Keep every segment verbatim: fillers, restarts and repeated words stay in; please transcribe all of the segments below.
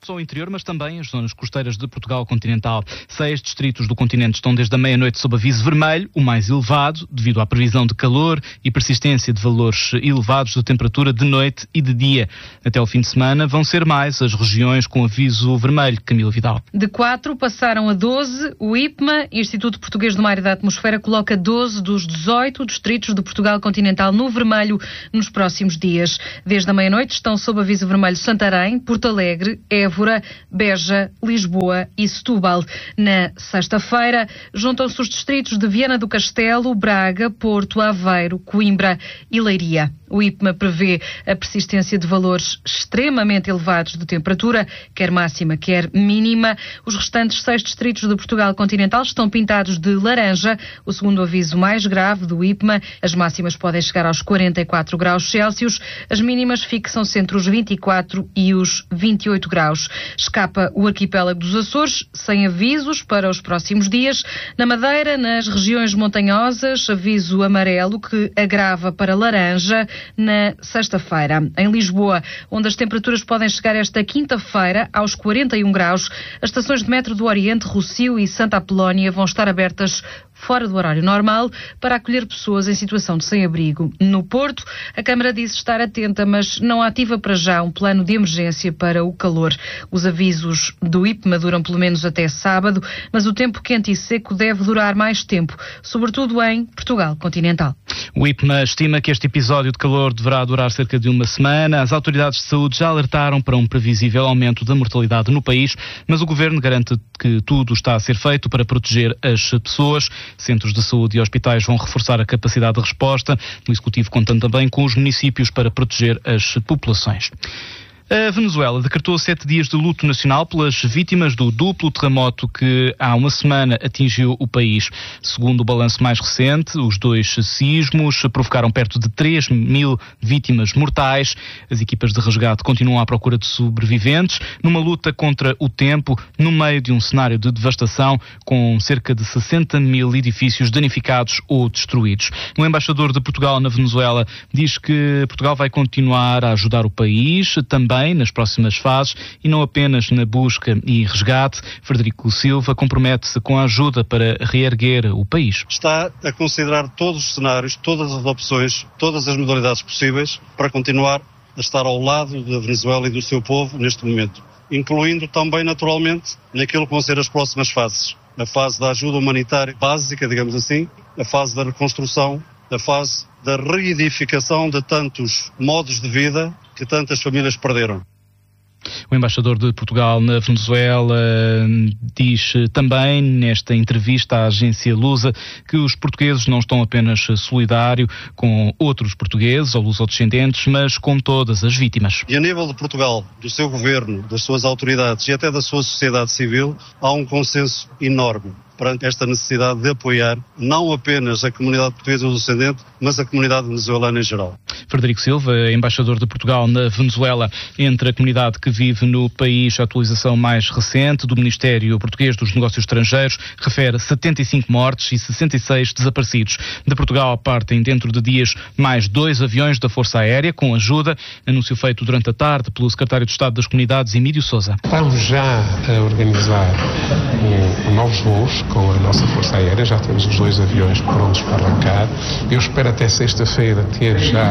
ao interior, mas também as zonas costeiras de Portugal continental. Seis distritos do continente estão desde a meia-noite sob aviso vermelho, o mais elevado, devido à previsão de calor e persistência de valores elevados de temperatura de noite e de dia. Até ao fim de semana vão ser mais as regiões com aviso vermelho. Camila Vidal. De quatro passaram a doze. O I P M A, Instituto Português do Mar e da Atmosfera, coloca doze dos dezoito distritos de Portugal continental no vermelho nos próximos dias. Desde a meia-noite estão sob aviso vermelho Santarém, Porto Alegre, Évora, Beja, Lisboa e Setúbal. Na sexta-feira, juntam-se os distritos de Viana do Castelo, Braga, Porto, Aveiro, Coimbra e Leiria. O I P M A prevê a persistência de valores extremamente elevados de temperatura, quer máxima, quer mínima. Os restantes seis distritos de Portugal continental estão pintados de laranja, o segundo aviso mais grave do I P M A. As máximas podem chegar aos quarenta e quatro graus Celsius, as mínimas fixam-se entre os vinte e quatro e os vinte e oito graus. Escapa o arquipélago dos Açores, sem avisos para os próximos dias. Na Madeira, nas regiões montanhosas, aviso amarelo que agrava para laranja na sexta-feira. Em Lisboa, onde as temperaturas podem chegar esta quinta-feira aos quarenta e um graus, as estações de metro do Oriente, Rossio e Santa Apolónia vão estar abertas fora do horário normal para acolher pessoas em situação de sem-abrigo. No Porto, a Câmara diz estar atenta, mas não ativa para já um plano de emergência para o calor. Os avisos do I P M A duram pelo menos até sábado, mas o tempo quente e seco deve durar mais tempo, sobretudo em Portugal continental. O I P M A estima que este episódio de calor deverá durar cerca de uma semana. As autoridades de saúde já alertaram para um previsível aumento da mortalidade no país, mas o Governo garante que tudo está a ser feito para proteger as pessoas. Centros de saúde e hospitais vão reforçar a capacidade de resposta. O Executivo conta também com os municípios para proteger as populações. A Venezuela decretou sete dias de luto nacional pelas vítimas do duplo terremoto que há uma semana atingiu o país. Segundo o balanço mais recente, os dois sismos provocaram perto de três mil vítimas mortais. As equipas de resgate continuam à procura de sobreviventes numa luta contra o tempo, no meio de um cenário de devastação com cerca de sessenta mil edifícios danificados ou destruídos. O embaixador de Portugal na Venezuela diz que Portugal vai continuar a ajudar o país, também nas próximas fases e não apenas na busca e resgate. Frederico Silva compromete-se com a ajuda para reerguer o país. Está a considerar todos os cenários, todas as opções, todas as modalidades possíveis para continuar a estar ao lado da Venezuela e do seu povo neste momento, incluindo também, naturalmente, naquilo que vão ser as próximas fases. A fase da ajuda humanitária básica, digamos assim, a fase da reconstrução, a fase da reedificação de tantos modos de vida que tantas famílias perderam. O embaixador de Portugal na Venezuela diz também, nesta entrevista à agência Lusa, que os portugueses não estão apenas solidários com outros portugueses ou lusodescendentes, mas com todas as vítimas. E a nível de Portugal, do seu governo, das suas autoridades e até da sua sociedade civil, há um consenso enorme perante esta necessidade de apoiar não apenas a comunidade portuguesa ou descendente, mas a comunidade venezuelana em geral. Frederico Silva, embaixador de Portugal na Venezuela. Entre a comunidade que vive no país, a atualização mais recente do Ministério Português dos Negócios Estrangeiros refere setenta e cinco mortes e sessenta e seis desaparecidos. De Portugal partem dentro de dias mais dois aviões da Força Aérea com ajuda. Anúncio feito durante a tarde pelo secretário de Estado das Comunidades, Emílio Sousa. Estamos já a organizar um, novos voos com a nossa Força Aérea. Já temos os dois aviões prontos para arrancar. Eu espero até sexta-feira ter já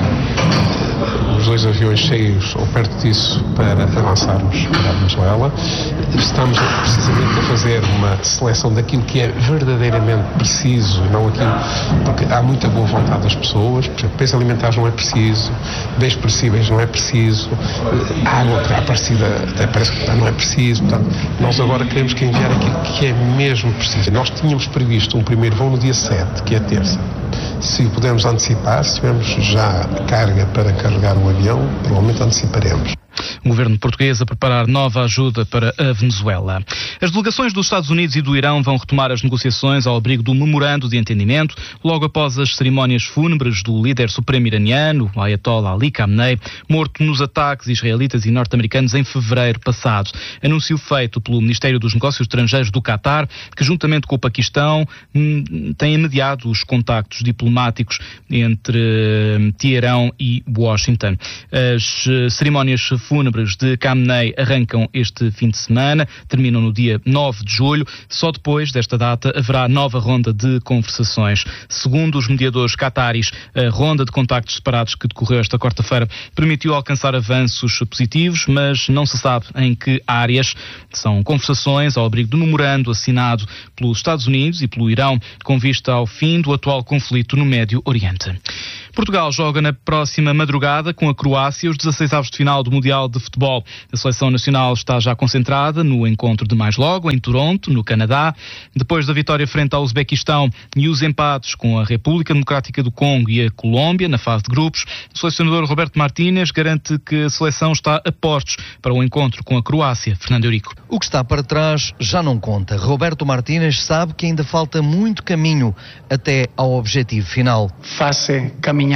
os dois aviões cheios ou perto disso para avançarmos para a Venezuela. Estamos precisamente a fazer uma seleção daquilo que é verdadeiramente preciso, não aquilo, porque há muita boa vontade das pessoas. Por exemplo, bens alimentares não é preciso, bens perecíveis não é preciso, água que aparecida até parece que não é preciso. Portanto, nós agora queremos que enviar aquilo que é mesmo preciso. Nós tínhamos previsto um primeiro voo no dia sete, que é terça. Se pudermos antecipar, se tivermos já carga para carregar o avião, provavelmente anteciparemos. O governo português a preparar nova ajuda para a Venezuela. As delegações dos Estados Unidos e do Irão vão retomar as negociações ao abrigo do memorando de entendimento, logo após as cerimónias fúnebres do líder supremo iraniano, o Ayatollah Ali Khamenei, morto nos ataques israelitas e norte-americanos em fevereiro passado. Anúncio feito pelo Ministério dos Negócios Estrangeiros do Qatar, que juntamente com o Paquistão tem mediado os contactos diplomáticos entre Teherão e Washington. As cerimónias fúnebres Cumbres de Kamenei arrancam este fim de semana, terminam no dia nove de julho. Só depois desta data haverá nova ronda de conversações. Segundo os mediadores cataris, a ronda de contactos separados que decorreu esta quarta-feira permitiu alcançar avanços positivos, mas não se sabe em que áreas. São conversações ao abrigo do memorando assinado pelos Estados Unidos e pelo Irão com vista ao fim do atual conflito no Médio Oriente. Portugal joga na próxima madrugada com a Croácia os dezasseis avos de final do Mundial de Futebol. A seleção nacional está já concentrada no encontro de mais logo, em Toronto, no Canadá. Depois da vitória frente ao Uzbequistão e os empates com a República Democrática do Congo e a Colômbia na fase de grupos, o selecionador Roberto Martínez garante que a seleção está a postos para o encontro com a Croácia. Fernando Eurico. O que está para trás já não conta. Roberto Martínez sabe que ainda falta muito caminho até ao objetivo final. Fase caminhando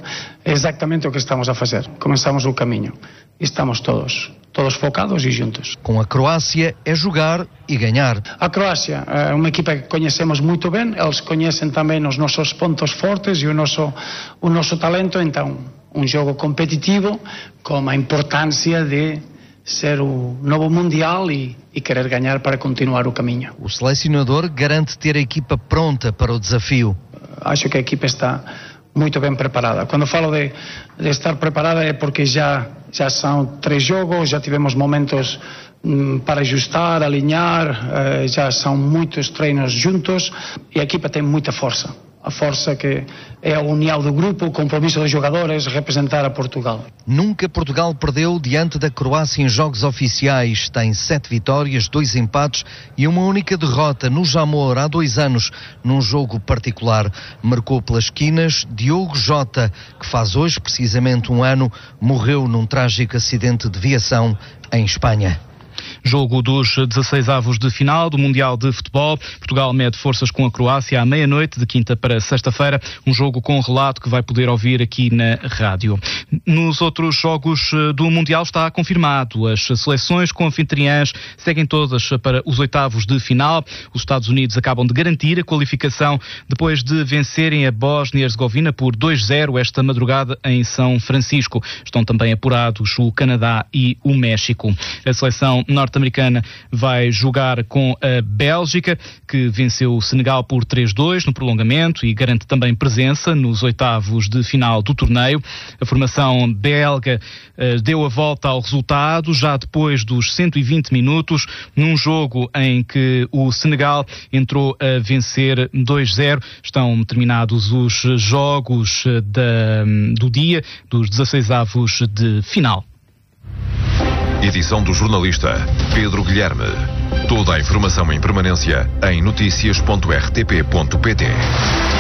é exatamente o que estamos a fazer. Começamos o caminho. Estamos todos, todos focados e juntos. Com a Croácia é jogar e ganhar. A Croácia é uma equipa que conhecemos muito bem. Eles conhecem também os nossos pontos fortes e o nosso, o nosso talento. Então, um jogo competitivo com a importância de ser o novo Mundial e, e querer ganhar para continuar o caminho. O selecionador garante ter a equipa pronta para o desafio. Acho que a equipa está muito bem preparada. Quando falo de, de estar preparada é porque já, já são três jogos, já tivemos momentos hum, para ajustar, alinhar, eh, já são muitos treinos juntos e a equipa tem muita força. A força que é a união do grupo, o compromisso dos jogadores, representar a Portugal. Nunca Portugal perdeu diante da Croácia em jogos oficiais. Tem sete vitórias, dois empates e uma única derrota no Jamor há dois anos, num jogo particular. Marcou pelas esquinas Diogo Jota, que faz hoje precisamente um ano, morreu num trágico acidente de viação em Espanha. Jogo dos dezasseis avos de final do Mundial de Futebol. Portugal mede forças com a Croácia à meia-noite, de quinta para sexta-feira. Um jogo com relato que vai poder ouvir aqui na rádio. Nos outros jogos do Mundial está confirmado. As seleções com anfitriãs seguem todas para os oitavos de final. Os Estados Unidos acabam de garantir a qualificação depois de vencerem a Bósnia e Herzegovina por dois zero esta madrugada em São Francisco. Estão também apurados o Canadá e o México. A seleção norte-americana vai jogar com a Bélgica, que venceu o Senegal por três dois no prolongamento e garante também presença nos oitavos de final do torneio. A formação belga uh, deu a volta ao resultado já depois dos cento e vinte minutos, num jogo em que o Senegal entrou a vencer dois zero. Estão terminados os jogos da, do dia dos dezasseis avos de final. Edição do jornalista Pedro Guilherme. Toda a informação em permanência em noticias ponto r t p ponto p t.